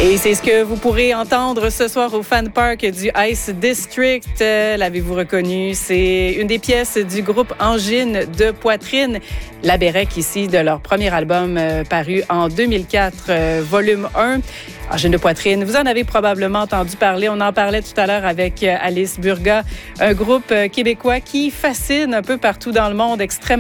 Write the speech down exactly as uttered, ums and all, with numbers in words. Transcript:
Et c'est ce que vous pourrez entendre ce soir au Fan Park du Ice District. Euh, l'avez-vous reconnu? C'est une des pièces du groupe Angine de poitrine, La Bérec, ici, de leur premier album euh, paru en deux mille quatre, euh, volume un. Angine de poitrine, vous en avez probablement entendu parler. On en parlait tout à l'heure avec euh, Alice Burga, un groupe euh, québécois qui fascine un peu partout dans le monde, extrêmement